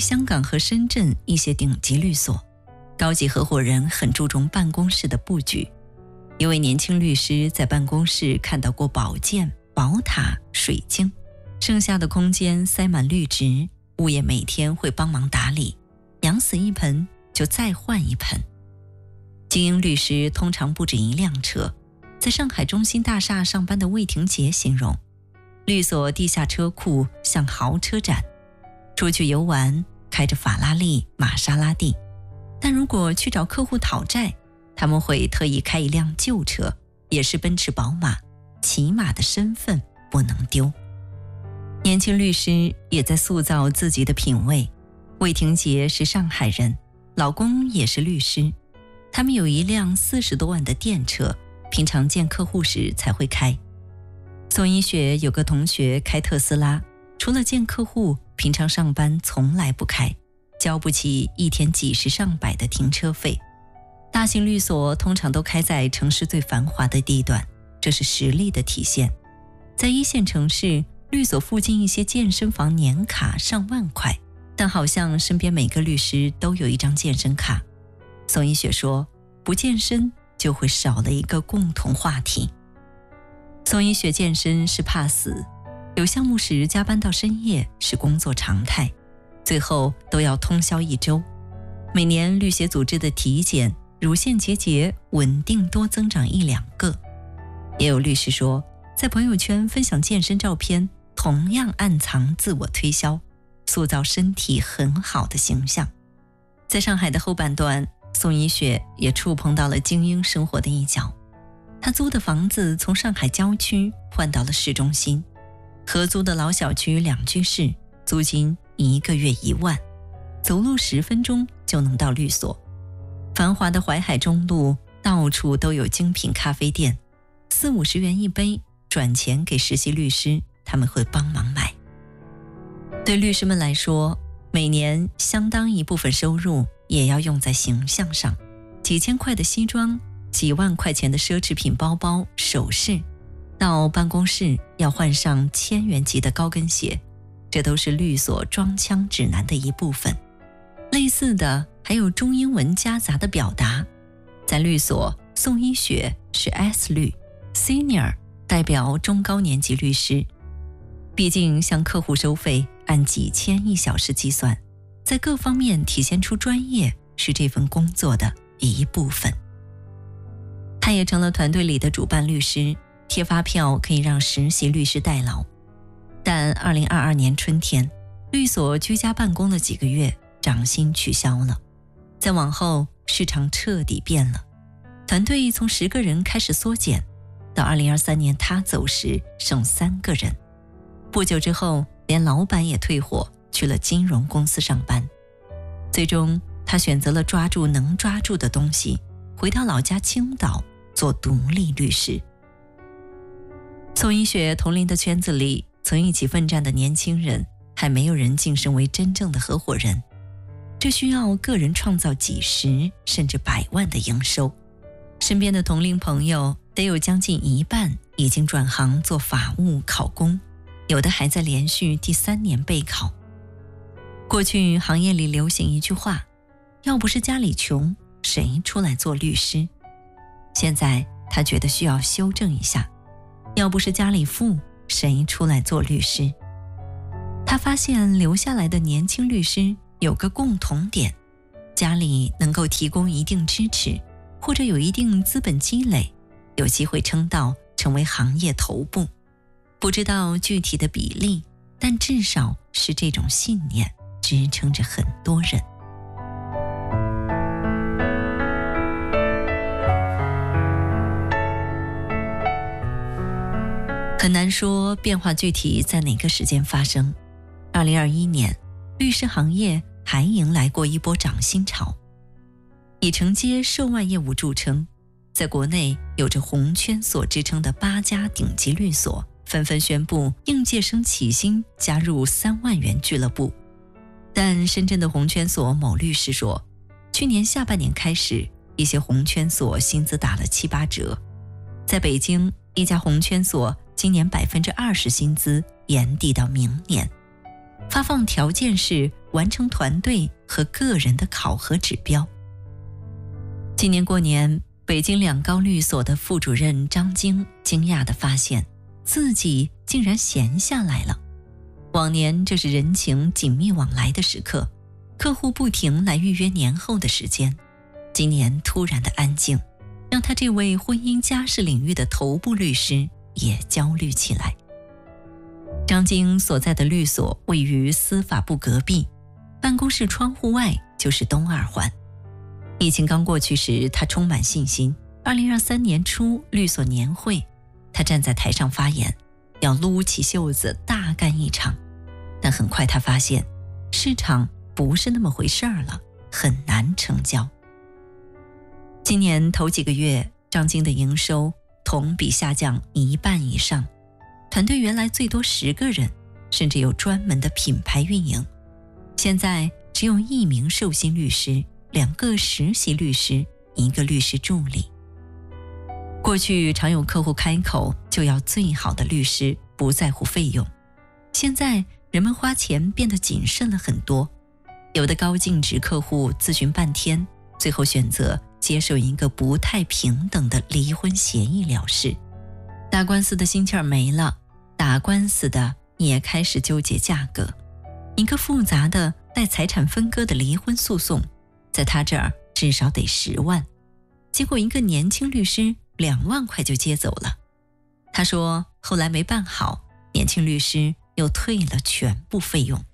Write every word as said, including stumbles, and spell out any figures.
香港和深圳一些顶级律所，高级合伙人很注重办公室的布局。一位年轻律师在办公室看到过宝剑、宝塔、水晶，剩下的空间塞满绿植，物业每天会帮忙打理，养死一盆就再换一盆。精英律师通常不止一辆车，在上海中心大厦上班的魏廷杰形容，律所地下车库像豪车展，出去游玩开着法拉利、玛莎拉蒂，但如果去找客户讨债，他们会特意开一辆旧车，也是奔驰宝马，起码的身份不能丢。年轻律师也在塑造自己的品味。魏廷杰是上海人，老公也是律师，他们有一辆四十多万的电车，平常见客户时才会开。宋一雪有个同学开特斯拉，除了见客户，平常上班从来不开，交不起一天几十上百的停车费。大型律所通常都开在城市最繁华的地段，这是实力的体现。在一线城市，律所附近一些健身房年卡上万块，但好像身边每个律师都有一张健身卡。宋一雪说，不健身就会少了一个共同话题。宋一雪健身是怕死，有项目时加班到深夜是工作常态，最后都要通宵一周。每年律协组织的体检，乳腺结节稳定多增长一两个。也有律师说，在朋友圈分享健身照片，同样暗藏自我推销，塑造身体很好的形象。在上海的后半段，宋一雪也触碰到了精英生活的一角。她租的房子从上海郊区换到了市中心，合租的老小区两居室，租金一个月一万，走路十分钟就能到律所。繁华的淮海中路到处都有精品咖啡店，四五十元一杯，转钱给实习律师，他们会帮忙买。对律师们来说，每年相当一部分收入也要用在形象上，几千块的西装，几万块钱的奢侈品包包、首饰，到办公室要换上千元级的高跟鞋，这都是律所装腔指南的一部分。类似的还有中英文夹杂的表达。在律所，宋一雪是 S 律 Senior， 代表中高年级律师。毕竟向客户收费按几千一小时计算，在各方面体现出专业是这份工作的一部分。他也成了团队里的主办律师，贴发票可以让实习律师代劳。但二零二二年春天，律所居家办公了几个月，涨薪取消了。再往后，市场彻底变了，团队从十个人开始缩减，到二零二三年他走时剩三个人。不久之后，连老板也退伙，去了金融公司上班。最终，他选择了抓住能抓住的东西，回到老家青岛做独立律师。宋一雪同龄的圈子里，曾一起奋战的年轻人，还没有人晋升为真正的合伙人。这需要个人创造几十甚至百万的营收。身边的同龄朋友得有将近一半已经转行做法务考公，有的还在连续第三年备考。过去行业里流行一句话，要不是家里穷，谁出来做律师？现在他觉得需要修正一下，要不是家里富，谁出来做律师？他发现留下来的年轻律师有个共同点，家里能够提供一定支持，或者有一定资本积累，有机会撑到成为行业头部。不知道具体的比例，但至少是这种信念支撑着很多人。很难说变化具体在哪个时间发生。二零二一年，律师行业还迎来过一波涨薪潮。以承接涉外业务著称，在国内有着红圈所之称的八家顶级律所纷纷宣布应届生起薪加入三万元俱乐部。但深圳的红圈所某律师说，去年下半年开始，一些红圈所薪资打了七八折。在北京，一家红圈所今年百分之二十薪资延递到明年。 发放条件是完成团队和个人的考核指标。今年过年，北京两高律所的副主任张晶惊讶地发现，自己竟然闲下来了。往年这是人情紧密往来的时刻，客户不停来预约年后的时间，今年突然的安静，让他这位婚姻家事领域的头部律师也焦虑起来。张晶所在的律所位于司法部隔壁，办公室窗户外就是东二环。疫情刚过去时，他充满信心。二零二三年初律所年会，他站在台上发言，要撸起袖子大干一场。但很快他发现，市场不是那么回事儿了，很难成交。今年头几个月，张晶的营收同比下降一半以上，团队原来最多十个人，甚至有专门的品牌运营，现在只有一名受薪律师，两个实习律师，一个律师助理。过去常有客户开口就要最好的律师，不在乎费用，现在人们花钱变得谨慎了很多，有的高净值客户咨询半天，最后选择接受一个不太平等的离婚协议了事。打官司的心气儿没了，打官司的也开始纠结价格。一个复杂的带财产分割的离婚诉讼，在他这儿至少得十万，结果一个年轻律师两万块就接走了。他说后来没办好，年轻律师又退了全部费用。